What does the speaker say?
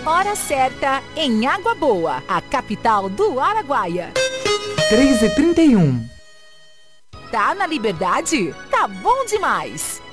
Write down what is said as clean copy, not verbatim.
Hora certa em Água Boa, a capital do Araguaia. 3h31. Tá na Liberdade? Tá bom demais!